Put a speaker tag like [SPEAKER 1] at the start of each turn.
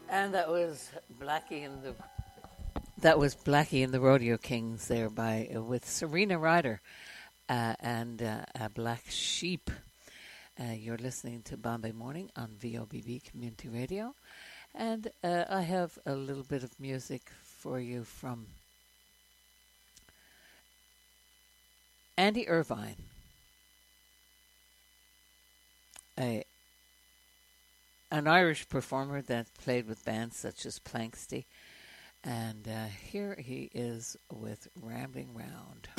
[SPEAKER 1] And Blackie and the Rodeo Kings there by with Serena Ryder and a Black Sheep. You're listening to Bombay Morning on VOBB Community Radio, and I have a little bit of music for you from Andy Irvine, an Irish performer that played with bands such as Planxty. And here he is with Rambling Round.